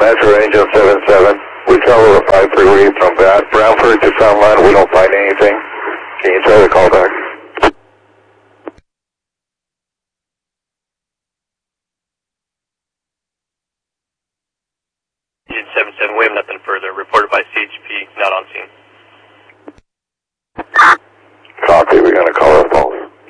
Metro Angel 77. We cover a 5-3 from Brownford to Fountain Line. We don't find anything. Can you try the call back? Agent 77, we have nothing